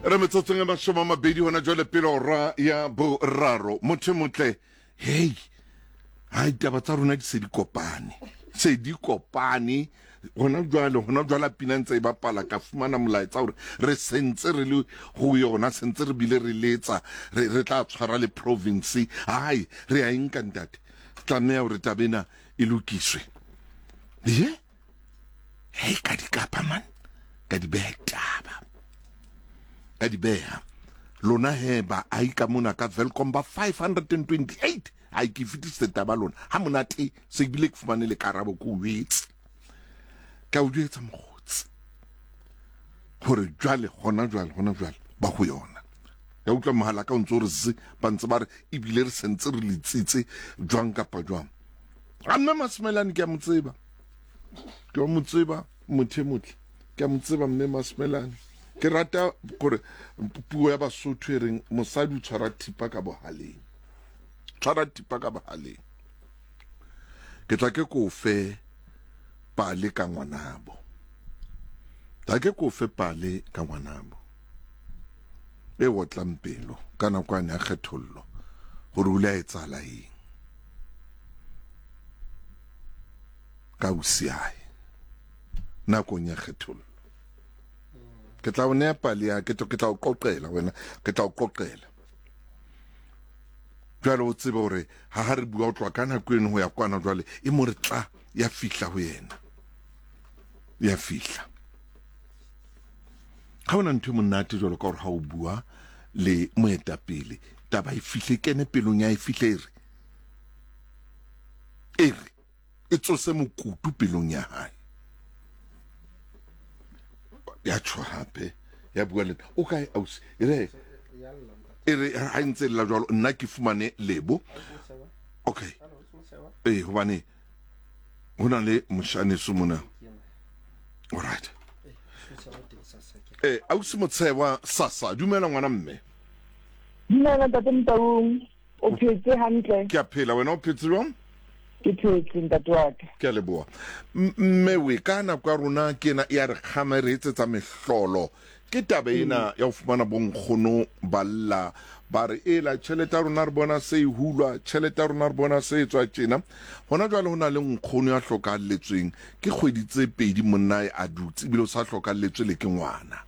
re metsotsong e mashome a mabedi hona jwale pele ora ya boraro motho motle hey hai taba tsa rona di se di kopane hona jwale pina ntse e bapala ka fumana molaetsa hore re sentse re le ho yona sentse re bile re letsa re tla tshwara le province hai re a inka ntate tlameha hore tabena e lokiswe hey ka di kapa man ka di betaba ka di beha lona heba a ika mona ka Welcome ba 528 a ke fitise taba lona ha monate se bile ke fumane le karabo ko wetse ka o ditsa mogotsi hore jwale hona jwale ba go yona ya utla mohala ka ntse re se ba ntse ba re ibile re sentse re letsitse jwang kapa jwang amme Masmelane ke a motseba mothe motle ke a motseba mme Masmelane ke rata gore puo ya Basotho e reng mosadi o tshwara thipa ka bohaleng ke tla ke ko fe pale ka ngwanabo e wotlang pelo ka nakwane ya kgethollo gore o le a etsala eng ka usiae nakong ya kgethollo ke tla o nea pale ya ke tla o qoqela wena ke tla o qoqela jwale o tsebe hore ha re bua o tloa ka nako eno ho ya kwana jwale e mo re tla ya fihla ho yena ya fihla ga ona ntho monate jwalo ka hore ha o bua le moetapele taba e fihle kene pelong ya e fihle e tsose mokutu pelong ya hae ya tshwa hape ya bua le o kae ausi re ha ntse la jwalo nna ke fumane lebo okay hobane hona le moshane sumona alright ausi Motsheba sasa dumela ngwana mme dumela ntate Mtaung o phetse hantle ke a phela wena o phetse jwang ke phetse ntate wa ka ke a leboa mme we kana kwa rona ke na ya re khameretse tsa mehlolo ke tabe ena ya ho fumana bonkgono balla ba re ela tšhelete ya rona re bona se hulwa tšhelete ya rona re bona se etswa tjena hona jwale hona le nkgono ya hlokalletsweng ke kgwedi tse pedi monnae a dutse ebile o sa hlokalletswe le ke ngwana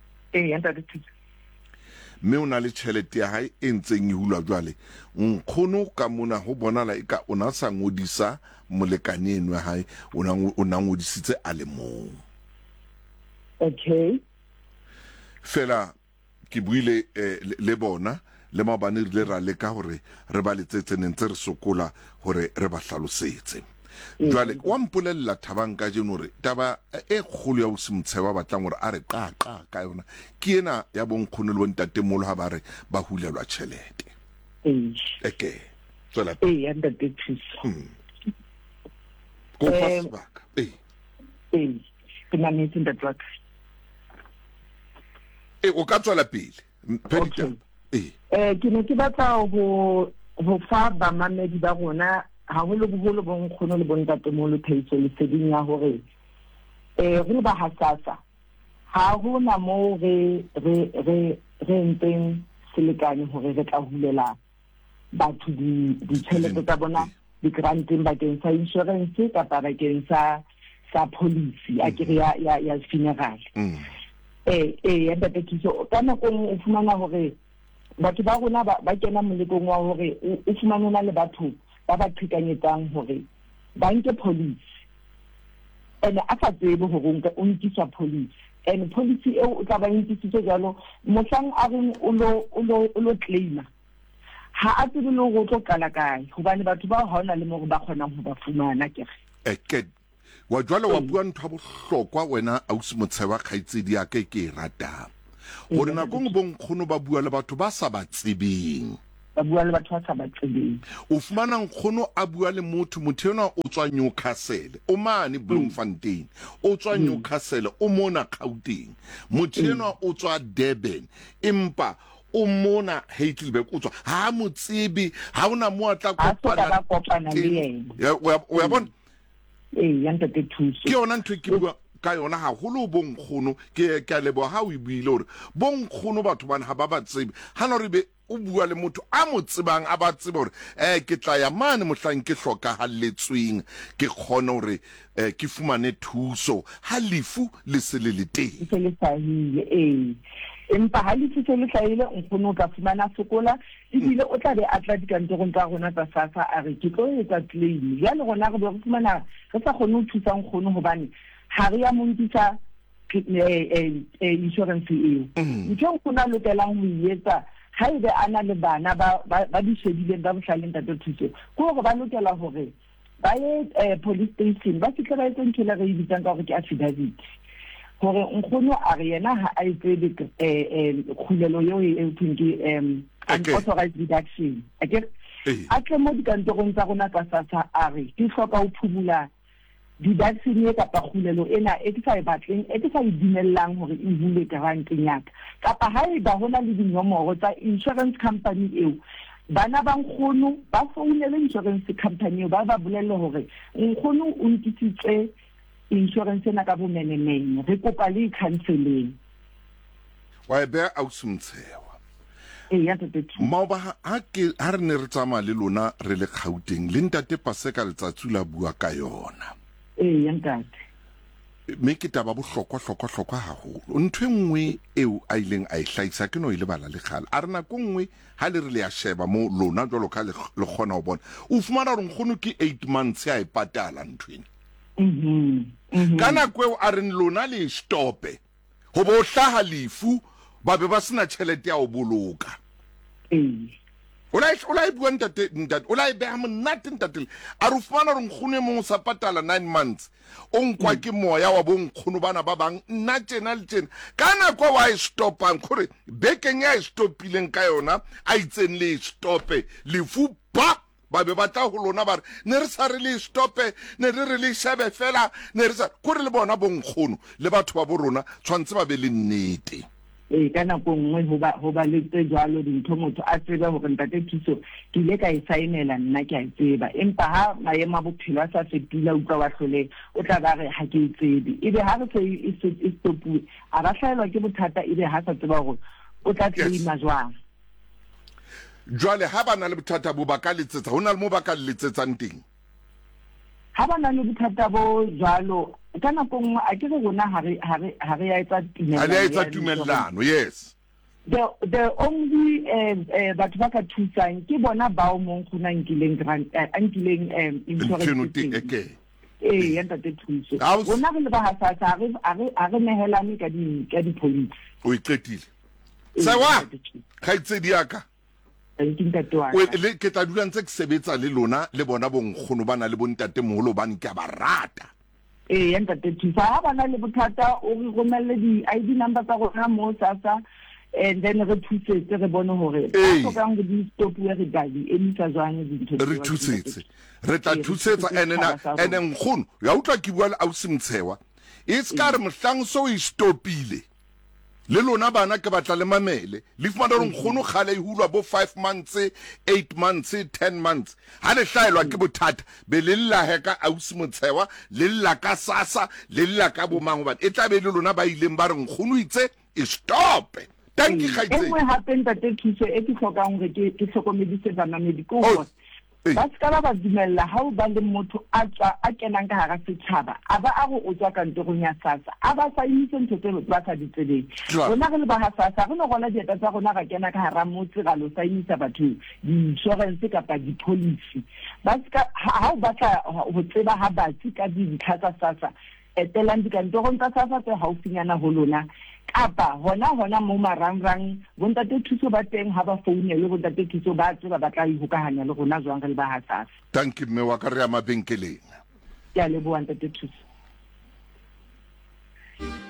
mme o na le tšhelete ya hae e ntseng e hulwa jwale nkgono ka mona ho bonala eka o na sa ngodisa molekane eno ya hae o na ngodisitse a le mong okay fela ke buile le bona le mabane re ra leka hore re ba letsetse ntse re sokola hore re ba hlalosetse jwale wa mpolella thabang ka jeno re taba e kgolo ya Motsheba batlang hore a re qaqa ka yona ke ena ya bonkgono le bontatemolo ha ba re ba hulelwa tšhelete eke tswela ya ntate thuso go fasbaka ke mametse ntate wa ka o ka tswela pele ke ne ke batla ho fa bamamedi ba rona haholo bonkgono le bontatemolo tlhahiso leseding ya hore re ba hasasa ha hona moo re ntseng selekane hore re tla hulela batho ditjhelete tsa bona di-granteng bakeng sa insurance kapa bakeng sa policy a kere ya funeral ya ntate Thuso ka nako o fumana hore batho ba rona ba kena molekong wa hore o fumana na le batho ba ba qhekanyetsang hore ba nke police ene a sa tsebe hore o nkisa police and policy eo o tla ba nkisitse jalo mohlang a reng o lo claima ha a tsebe le go tlo kala kae hobane batho ba ha ona le mo ba kgonang ho ba fumana kere wa jwale wa bua ntho a bohlokwa wena ausi Motsheba kgaitsedi ya ke ratang gore nakong bonkgono ba bua le batho ba sa ba tsebeng o fumana nkgono a bua le motho ena o tswa Newcastle o mane Bloemfontein o tswa Newcastle o mona Gauteng motho ena o tswa Durban empa o mona Heidelberg o tswa ha motsebi ha ona mo atla kopana le yena ya bona ya ntate Thuso ke yona ntho ke bua ka yona haholo bonkgono ke a leboga ha o e buile hore bonkgono batho bana ha ba ba tsebe ha no re be o bua le motho a mo tsebang a ba tsebe hore ke tla ya mane mohlang ke hlokahalletsweng ke kgone hore ke fumane thuso ha lefu le se le teng se le hlahile empa ha le se le hlahile nkgono ka fumana sokola ebile o tla be a tla dikantorong tsa rona tsa SASSA a re ke tlo etsa claim jalo rona re be re fumana re sa kgone ho thusa nkgono hobane ha re ya montisa insurance eo ntho nkgono a lokelang ho etsa ha ebe ana le bana ba di shedileng ba bohlaleng ka thuso ko hore ba lokela hore ba ye police station ba fihle ba etse ntho le re bitsang ka hore ke affidavit hore nkgono a re yena ha a itsebe khulelo yo e thinki unauthorized reduction a tle mo dikantorong tsa rona tsa SASSA a re ke hloka ho phumula deduction e kapa khulelo ena e ke sa e batleng e ke sa e dumellang hore e hule granteng yaka kapa ha e ba hona le dinomoro tsa insurance company eo bana ba nkgono ba founele insurance company eo ba bolelle hore nkgono o nkitsitse insurance ena ka bomenemene re kopa le counseling wa be a usumtsewa ya tete maoba ha re ne re tsama le lona re le Gauteng le ntate Paseka letsatsi la bua ka yona ya ntate me ke taba bohlokwa haholo ntwe nngwe eo a ileng a ihlaisa ke no ile bala le khala a rena ko nngwe ha le re le ya sheba mo lona jwalo ka le kgona ho bona o fumana re nkgono ke 8 months ya ipatala ntweng kana kweo a reng lona le stope ho bo hlaha lefu ba be ba sena tšhelete ya o boloka Olai bua ntate olai be ha monate ntate a re fumana re nkgono mo sa patala 9 months o nkwa ke moya wa bonkgono bana ba bang nna tjena le tjena kana kwa wa stopang gore bekeng ya stopileng ka yona a itseng le stope lefu ba be batla ho lona ba re ne re sa re le stope ne re le shebe fela ne re sa gore le bona bonkgono le batho ba bo rona tshwantse ba be le nnete ka nako nngwe ho ba le tse jwalo dintho motho a tseba hore ntate thuso ke ile ka e saenela nna ke a tseba empa ha maemo a bophelo a sa fetile utlwa wa hlole o tla ba re ha ke tsebe ebe ha re se e stopuwe a ba hlaelwa ke bothata ebe ha sa tseba hore o tla claima jwang jwale ha ba na le bothata bo ba ka letsetsa hona le mo ba ka letsetsang teng ha ba na le bothata bo jwalo ka nako nngwe a ke re rona ha re ya etsa tumellano yes the only batho ba ka thusang ke bona bao mo nkgona nkileng insurance ya ntate thuso rona re le ba SASSA a re nehelane ka di-police o iqetile sewa ga itsedi yaka ke tla dula ntse ke sebetsa le lona le bona bonkgono ba na le bontate moholo bane ke a ba rata ya ntate thusa ha ba na le bothata o re romelle di-ID number tsa rona mo SASSA and then re thusetse re bone hore ba tlhokang go di-stopuwe re ka di emisa jwang dintho re thusetse re tla thusetsa ene nkgono ya utlwa ke bua le ausi Mtshewa e ska re mohlang so e stopile le lona bana ke batla le mamele le fumana re nkgono khale e hulwa bo 5 months 8 months 10 months ha le hlaelwa ke bothata be le lla heka ausi Mtshewa le lla ka SASSA le lla ka bo mang hobane e tla be le lona ba ileng ba re nkgono itse e stop thank you gaitse engwe hape ntate thuso e ke tlhokang hore ke hlokomedise banamedi ko hore ba ska ba dumella ha o ba le motho a kenang ka hara setjhaba a ba a go o tswa kantorong ya SASSA a ba sa imise ntho tse ba sa di tsebeng rona re le ba SASSA re no gola dieta tsa rona ga kena ka hara motse ga lo sa imisa batho di-insurance kapa di-policy ba ska ha o batla ho tseba ha batsi ka dintlha tsa SASSA etelang dikantorong tsa SASSA tse haufinyana ho lona kapa hona mo marangrang bontate thuso ba teng ha ba founele bontate thuso ba tseba ba tla ihokahanya le rona jwang re le ba SASSA thank you mme wa ka re ya mabenkeleng ke a leboha ntate thuso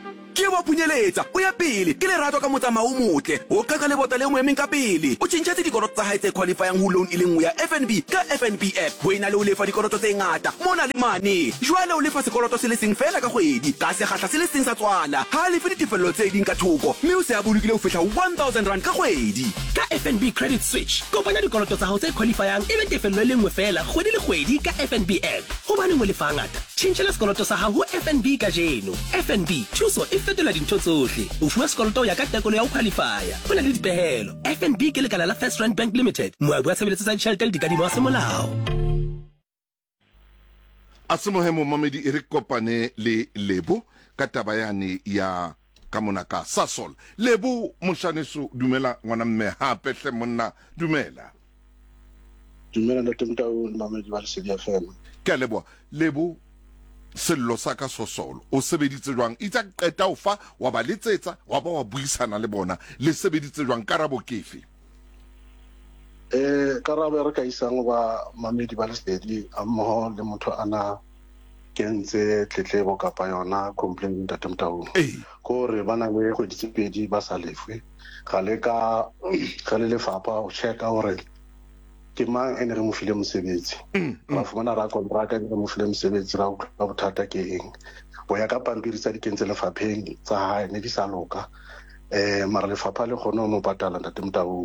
ke wa phunyeletsa o ya pele ke lerato ka motsamao motle o qaka le bota le mo emeng ka pele o tshintshetse dikoloto tsa hae tse qualifying ho loan ile nngwe ya FNB ka FNB app ho ina le o lefa dikoloto tse ngata mona le mane jwale o lefa sekoloto se le seng fela ka kgwedi ka sekgahla se le seng sa tswala ha le fe ditefello tse ding ka thoko mme o se a bolokile ho fihla 1000 rand ka kgwedi ka FNB credit switch kopanya dikoloto tsa hao tse qualifying ebe tefello le nngwe fela kgwedi le kgwedi ka FNB app hobane mo lefa ngata tshintshela sekoloto sa hao ho FNB ka jeno FNB thuso e fetola dintho tsohle o fuwa sekoloto ya ka tekolo ya ho qualifya ho na le dipehelo FNB ke lekala la First Rand Bank Limited moabi wa tshebeletso tsa ditjhelete le dikadimo tsa semolao Asemohemo mamedi e re kopane le Lebo ka taba yane ya ka mona ka Sasol Lebo moshaneso dumela ngwana mme hape hle monna dumela dumela ntatemtao mamedi ba Lesedi FM ke a leboha Lebo sello sa ka Sasol o sebeditse jwang itsa qeta o fa wa ba letsetsa wa ba wa buisana le bona le sebeditse jwang karabo kefe karabo re ka isang ba mamedi ba Lesedi ammoho le motho ana kentse tletlebo kapa yona complaint ntatemtao ko re bana le go ditsepedi ba sa lefwe ga le lefapha o checka hore ke mang ene re mo file mosebetsi ra fumana ra kontraka re mo file mosebetsi ra utlwa bothata ke eng go ya ka pampiri tsa dikentse lefapheng tsa hae ne di sa loka mara lefapha le gone mo patala ntatemtao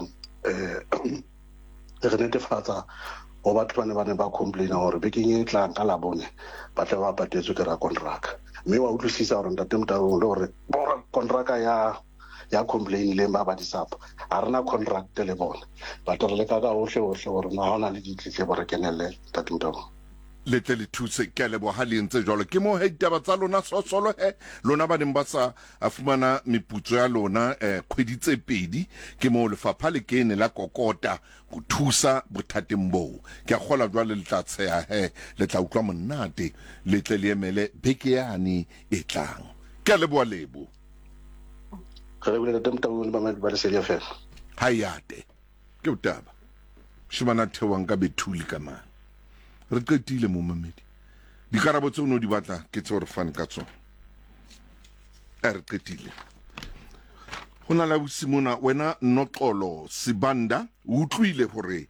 re netefatsa o batho ba ne ba complaina hore bekeng e tlang ka la bone ba tla ba patetswe ke ra kontraka mme wa utlwisisa hore ntatemtao le hore kontraka ya complain le ba disapa a rena contract le bona ba tla le ka ohle hore na hona le ditletlebo re kenelle ntatemtao letle le thuse ke le bo ha le ntse jwalo ke mo he ditaba tsa lona solo he lona ba neng ba sa afumana meputso ya lona kgweditse pedi ke mo lefapha le kene la kokota go thusa bothateng bo ke a gola jwale le tla tsheya he le tla utlwa monate letle le emele beke yani e tlang ke le bo Lebo re bule ntatemtao le mamedi ba Lesedi FM hayate ke utaba shimana thewang ka bethuli ka mana re qetile mo mamedi dikarabo tse o no di batla ke tse re fane ka tsona re qetile go na la bosimona wena Noxolo Sibanda o utlwile hore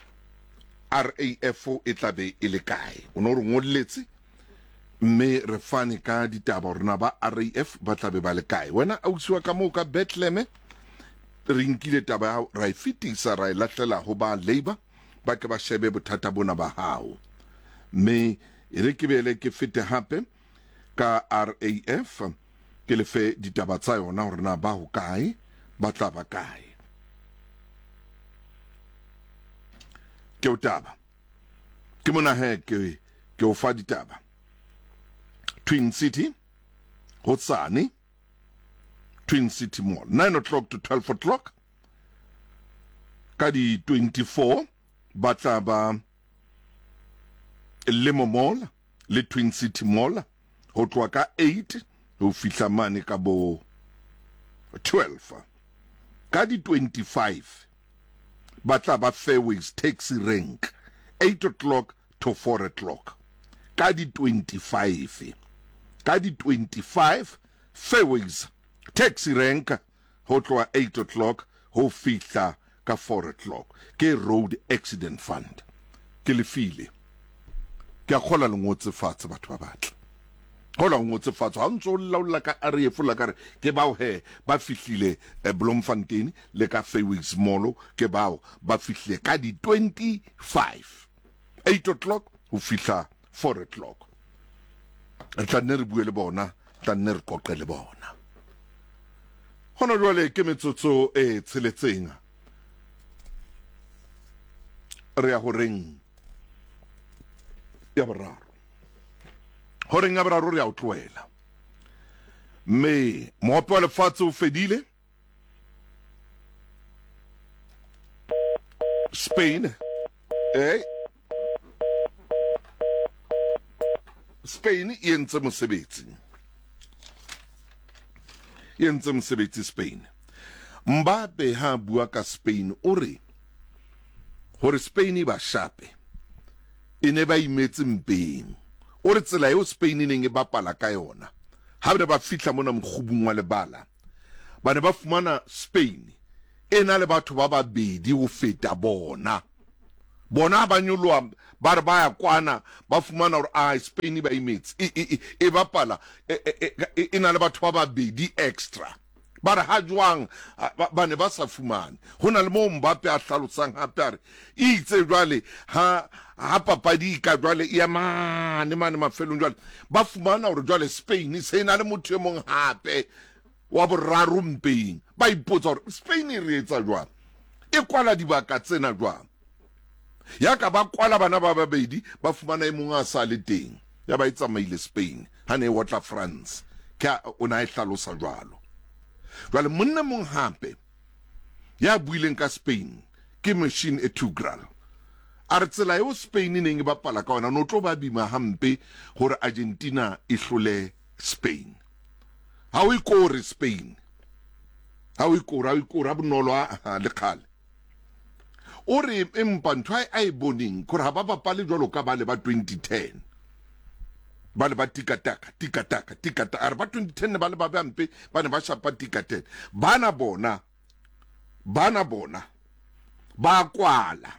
RAF e tlabe e le kae o no re ngolletse mme re fane ka ditaba rena ba RAF ba tlabe ba le kae wena a usiwa ka mo ka Bethlehem re nkile taba ya ra ifitisa ra ilatlela ho ba Labour ba ke ba shebe bothata bona ba hao mme re ke bele ke fete hape ka RAF ke le fe ditaba tsa yona hore na ba ho kae ba tla ba kae ke utaba ke mona he ke o fa ditaba Twin City Hotsani Twin City Mall 9 o'clock to 12 o'clock ka di 24 ba tla ba Lemo Mall le Twin City Mall ho tloa ka 8 ho fihla mane ka bo 12 ka di 25 ba tla ba Fairways Taxi Rank 8 o'clock to 4 o'clock ka di 25 Fairways Taxi Rank ho tloa 8 o'clock ho fihla ka 4 o'clock ke Road Accident Fund ke le file ke a khola le ngotse fatshe batho ba batla khola ngotse fatshe ha ntso laola ka RAF la ka re ke bao he ba fihlile Bloemfontein le ka Fairways Mall ke bao ba fihlile ka di 25 8 o'clock ho fihla 4 o'clock re tla nne re bue le bona tla nne re qoqe le bona hona jwale ke metsotso e tsheletseng re ya ho reng ya boraro horeng ya boraro re ya o tloela mme moape wa lefatshe o fedile Spain Spain e entse mosebetsi Spain Mbappe ha bua ka Spain o re hore Spain ba shape e ne ba imetse mpeng o re tsela eo Spain neng e bapala ka yona ha ba fitla mona mkhubung wa lebala ba ne ba fumana Spain ena le batho ba babedi go feta bona ba nyolwa ba re ba ya kwana ba fumana gore Spain ba imets e bapala ena le batho ba babedi extra ba re ha jwang ba ne ba sa fumane hona le mo Mbappe a hlalosang hape a re itse jwale ha papadi ka jwale ya mane mafelong jwale ba fumana gore jwale Spain se na le motho e mong hape wa boraro mpeng ba ipotsa gore Spain re etsa jwang e kwala dibaka tsena jwang ya ka ba kwala bana ba babedi ba fumana e mong a sa le teng ya ba itsamaile Spain ha ne wotla France ka ona e hlalosa jwalo jwale monna mong hape ya buileng ka Spain ke machine e Tuchel a re tsela yo Spain neng e bapala ka ona no tlo ba bima hampe gore Argentina e hlole Spain ha o ikore Spain ha o ikora bonolo a le khale o re empa ntho a e boneng gore ha ba bapale jwalo ka ba le ba 2010 ba le ba tikataka a re ba 2010 ba le ba bampe ba ne ba shapa tikataka bana bona ba kwala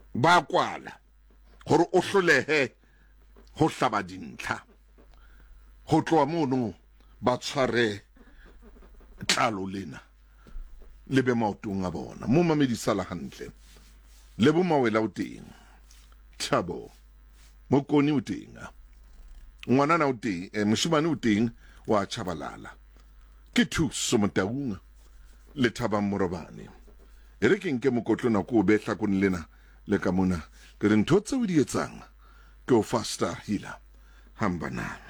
gore o hlolehe ho hlaba dintlha ho tloa mono ba tshware tlalo lena le be maotong a bona mo mamedisala hantle le bo mawela o teng Thabo Mokoni o teng ngwanana o teng moshimane o teng wa Chabalala ke Thuso Motaung le Thaba Morobane e re ke nke mokotlo na ko betla ko nlena le ka mona ke re ntho tse o di etsang ke o faster healer hamba nana